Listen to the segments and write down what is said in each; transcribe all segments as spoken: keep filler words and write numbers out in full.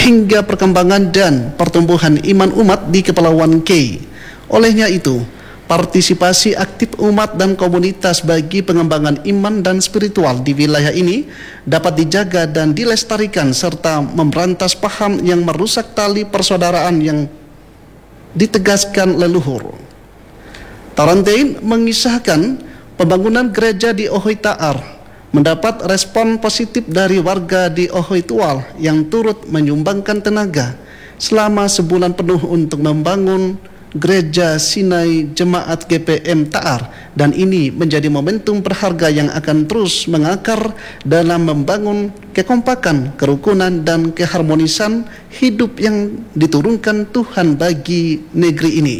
hingga perkembangan dan pertumbuhan iman umat di Kepulauan K. Olehnya itu, partisipasi aktif umat dan komunitas bagi pengembangan iman dan spiritual di wilayah ini dapat dijaga dan dilestarikan serta memberantas paham yang merusak tali persaudaraan yang ditegaskan leluhur. Tarantain mengisahkan pembangunan gereja di Ohoy Ta'ar mendapat respon positif dari warga di Ohoy Tual yang turut menyumbangkan tenaga selama sebulan penuh untuk membangun Gereja Sinai Jemaat G P M Ta'ar, dan ini menjadi momentum berharga yang akan terus mengakar dalam membangun kekompakan, kerukunan, dan keharmonisan hidup yang diturunkan Tuhan bagi negeri ini.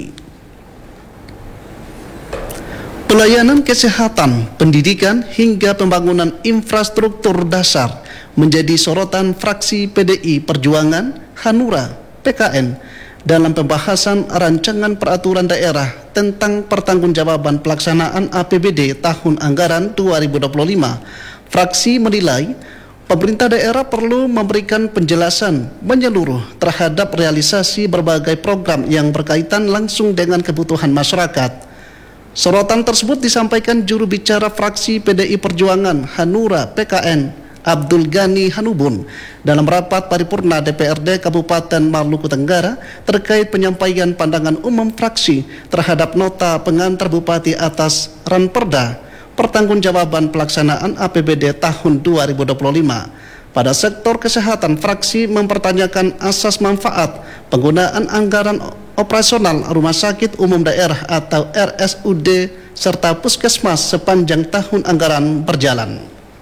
Pelayanan kesehatan, pendidikan, hingga pembangunan infrastruktur dasar menjadi sorotan fraksi P D I Perjuangan, Hanura, P K N dalam pembahasan rancangan peraturan daerah tentang pertanggungjawaban pelaksanaan A P B D tahun anggaran dua ribu dua puluh lima. Fraksi menilai pemerintah daerah perlu memberikan penjelasan menyeluruh terhadap realisasi berbagai program yang berkaitan langsung dengan kebutuhan masyarakat. Sorotan tersebut disampaikan juru bicara fraksi P D I Perjuangan Hanura P K N Abdul Ghani Hanubun dalam rapat paripurna D P R D Kabupaten Maluku Tenggara terkait penyampaian pandangan umum fraksi terhadap nota pengantar Bupati atas Ranperda pertanggungjawaban pelaksanaan A P B D tahun dua ribu dua puluh lima. Pada sektor kesehatan, fraksi mempertanyakan asas manfaat penggunaan anggaran operasional Rumah Sakit Umum Daerah atau R S U D serta puskesmas sepanjang tahun anggaran berjalan.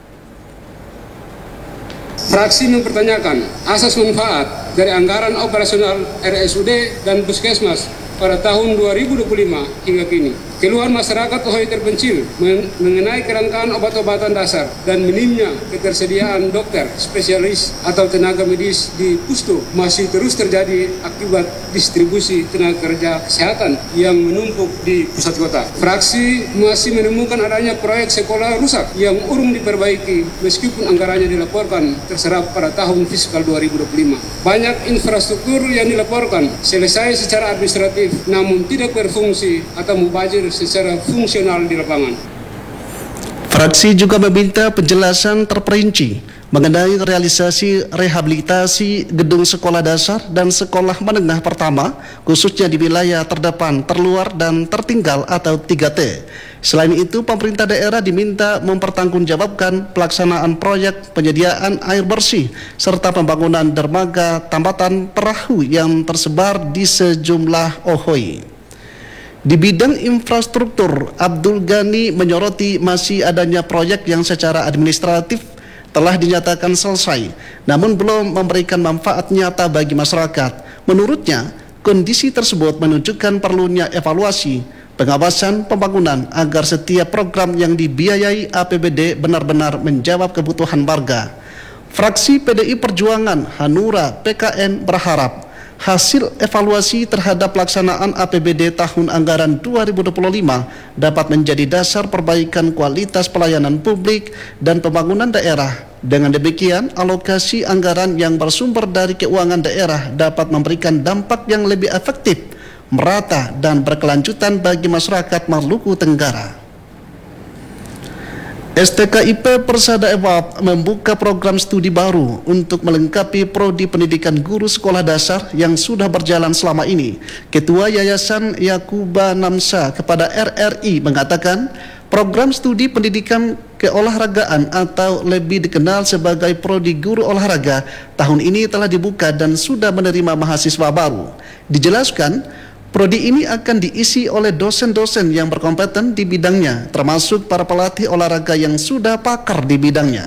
Fraksi mempertanyakan asas manfaat dari anggaran operasional R S U D dan puskesmas pada tahun dua ribu dua puluh lima hingga kini. Keluhan masyarakat Ohoy terpencil mengenai kelangkaan obat-obatan dasar dan minimnya ketersediaan dokter, spesialis atau tenaga medis di Pustu masih terus terjadi akibat distribusi tenaga kerja kesehatan yang menumpuk di pusat kota. Fraksi masih menemukan adanya proyek sekolah rusak yang urung diperbaiki meskipun anggarannya dilaporkan terserap pada tahun fiskal dua ribu dua puluh lima. Banyak infrastruktur yang dilaporkan selesai secara administratif namun tidak berfungsi atau mubazir secara fungsional di lapangan. Fraksi juga meminta penjelasan terperinci mengenai realisasi rehabilitasi gedung sekolah dasar dan sekolah menengah pertama khususnya di wilayah terdepan, terluar, dan tertinggal atau tiga T. Selain itu, pemerintah daerah diminta mempertanggungjawabkan pelaksanaan proyek penyediaan air bersih serta pembangunan dermaga tambatan perahu yang tersebar di sejumlah Ohoy. Di bidang infrastruktur, Abdul Ghani menyoroti masih adanya proyek yang secara administratif telah dinyatakan selesai, namun belum memberikan manfaat nyata bagi masyarakat. Menurutnya, kondisi tersebut menunjukkan perlunya evaluasi, pengawasan pembangunan agar setiap program yang dibiayai A P B D benar-benar menjawab kebutuhan warga. Fraksi P D I Perjuangan Hanura P K N berharap hasil evaluasi terhadap pelaksanaan A P B D tahun anggaran dua ribu dua puluh lima dapat menjadi dasar perbaikan kualitas pelayanan publik dan pembangunan daerah. Dengan demikian, alokasi anggaran yang bersumber dari keuangan daerah dapat memberikan dampak yang lebih efektif, merata, dan berkelanjutan bagi masyarakat Maluku Tenggara. S T K I P Persada Ewab membuka program studi baru untuk melengkapi prodi pendidikan guru sekolah dasar yang sudah berjalan selama ini. Ketua Yayasan Yakuba Namsa kepada R R I mengatakan program studi pendidikan keolahragaan atau lebih dikenal sebagai prodi guru olahraga tahun ini telah dibuka dan sudah menerima mahasiswa baru. Dijelaskan, prodi ini akan diisi oleh dosen-dosen yang berkompeten di bidangnya, termasuk para pelatih olahraga yang sudah pakar di bidangnya.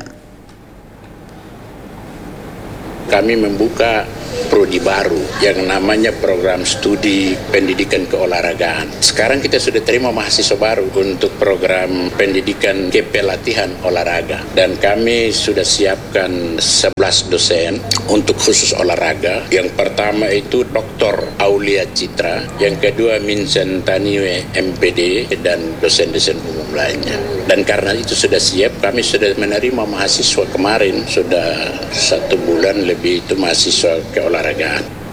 Kami membuka prodi baru yang namanya program studi pendidikan keolahragaan. Sekarang kita sudah terima mahasiswa baru untuk program pendidikan kepelatihan olahraga, dan kami sudah siapkan sebelas dosen untuk khusus olahraga. Yang pertama itu Doktor Aulia Citra, yang kedua Minsen Taniwe M P D, dan dosen-dosen umum lainnya. Dan karena itu sudah siap, kami sudah menerima mahasiswa kemarin, sudah satu bulan lebih itu mahasiswa keolahragaan.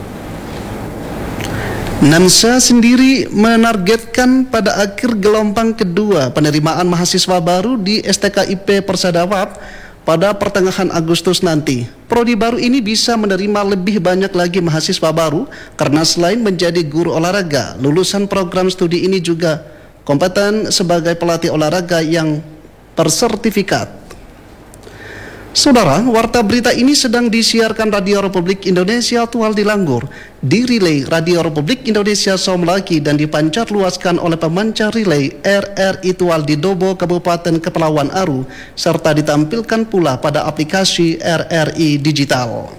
NAMSA sendiri menargetkan pada akhir gelombang kedua penerimaan mahasiswa baru di S T K I P Persadawab pada pertengahan Agustus nanti. Prodi baru ini bisa menerima lebih banyak lagi mahasiswa baru karena selain menjadi guru olahraga, lulusan program studi ini juga kompeten sebagai pelatih olahraga yang bersertifikat. Saudara, warta berita ini sedang disiarkan Radio Republik Indonesia Tual di Langgur, di relay Radio Republik Indonesia Somlaki dan dipancar luaskan oleh pemancar relay R R I Tual di Dobo, Kabupaten Kepulauan Aru, serta ditampilkan pula pada aplikasi R R I Digital.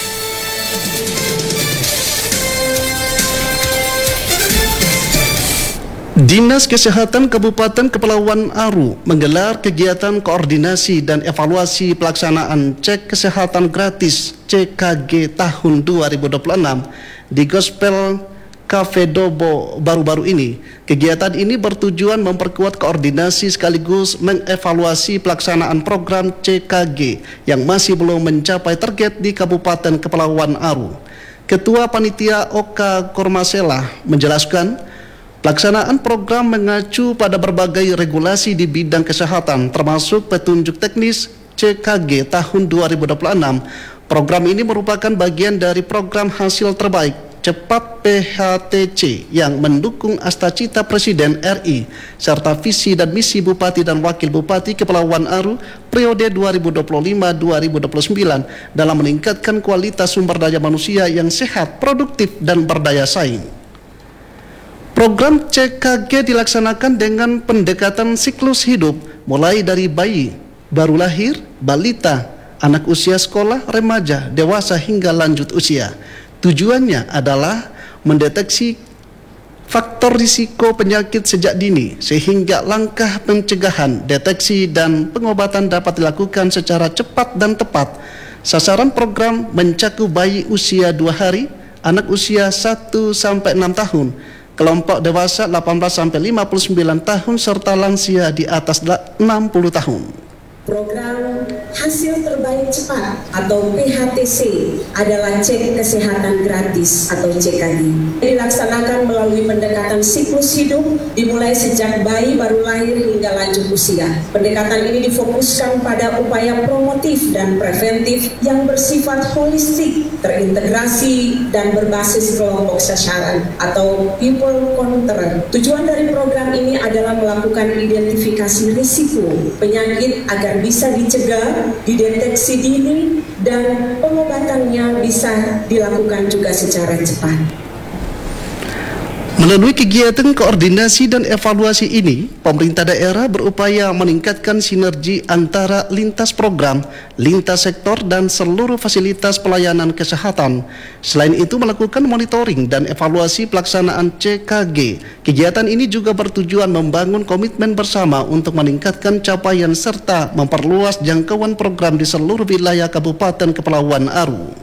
Dinas Kesehatan Kabupaten Kepulauan Aru menggelar kegiatan koordinasi dan evaluasi pelaksanaan cek kesehatan gratis C K G tahun dua ribu dua puluh enam di Gospel Cafe Dobo baru-baru ini. Kegiatan ini bertujuan memperkuat koordinasi sekaligus mengevaluasi pelaksanaan program C K G yang masih belum mencapai target di Kabupaten Kepulauan Aru. Ketua Panitia Oka Kormasela menjelaskan, pelaksanaan program mengacu pada berbagai regulasi di bidang kesehatan termasuk petunjuk teknis C K G tahun dua ribu dua puluh enam. Program ini merupakan bagian dari program hasil terbaik cepat P H T C yang mendukung Astacita Presiden R I serta visi dan misi Bupati dan Wakil Bupati Kepulauan Aru periode dua ribu dua puluh lima sampai dua ribu dua puluh sembilan dalam meningkatkan kualitas sumber daya manusia yang sehat, produktif, dan berdaya saing. Program C K G dilaksanakan dengan pendekatan siklus hidup mulai dari bayi, baru lahir, balita, anak usia sekolah, remaja, dewasa hingga lanjut usia. Tujuannya adalah mendeteksi faktor risiko penyakit sejak dini sehingga langkah pencegahan, deteksi, dan pengobatan dapat dilakukan secara cepat dan tepat. Sasaran program mencakup bayi usia dua hari, anak usia satu sampai enam tahun, kelompok dewasa delapan belas sampai lima puluh sembilan tahun serta lansia di atas enam puluh tahun. Program hasil terbaik cepat atau P H T C adalah cek kesehatan gratis atau C K G. Dilaksanakan melalui pendekatan siklus hidup dimulai sejak bayi baru lahir hingga lanjut usia. Pendekatan ini difokuskan pada upaya promotif dan preventif yang bersifat holistik, terintegrasi, dan berbasis kelompok sasaran atau people centered. Tujuan dari program ini adalah melakukan identifikasi risiko penyakit agar bisa dicegah, dideteksi dini, dan pengobatannya bisa dilakukan juga secara cepat. Melalui kegiatan koordinasi dan evaluasi ini, pemerintah daerah berupaya meningkatkan sinergi antara lintas program, lintas sektor, dan seluruh fasilitas pelayanan kesehatan. Selain itu, melakukan monitoring dan evaluasi pelaksanaan C K G. Kegiatan ini juga bertujuan membangun komitmen bersama untuk meningkatkan capaian serta memperluas jangkauan program di seluruh wilayah Kabupaten Kepulauan Aru.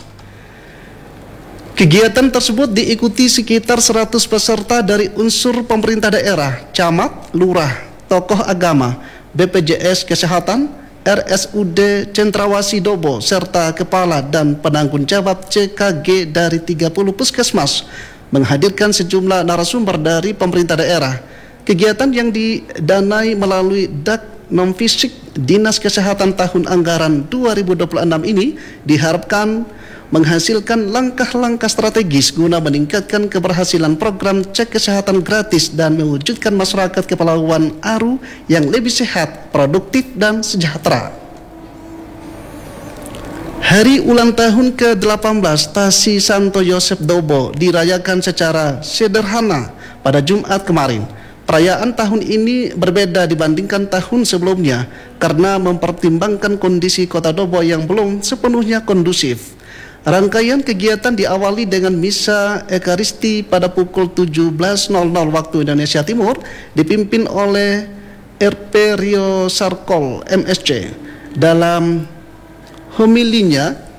Kegiatan tersebut diikuti sekitar seratus peserta dari unsur pemerintah daerah, camat, lurah, tokoh agama, B P J S Kesehatan, R S U D Cendrawasih Dobo, serta kepala dan penanggung jawab C K G dari tiga puluh puskesmas, menghadirkan sejumlah narasumber dari pemerintah daerah. Kegiatan yang didanai melalui D A K Non-Fisik Dinas Kesehatan tahun anggaran dua ribu dua puluh enam ini diharapkan menghasilkan langkah-langkah strategis guna meningkatkan keberhasilan program cek kesehatan gratis dan mewujudkan masyarakat Kepulauan Aru yang lebih sehat, produktif, dan sejahtera. Hari ulang tahun ke delapan belas Tasi Santo Yosef Dobo dirayakan secara sederhana pada Jumat kemarin. Perayaan tahun ini berbeda dibandingkan tahun sebelumnya karena mempertimbangkan kondisi kota Dobo yang belum sepenuhnya kondusif. Rangkaian kegiatan diawali dengan misa ekaristi pada pukul tujuh belas waktu Indonesia Timur dipimpin oleh R P Rio Sarkol M S C. Dalam homilinya,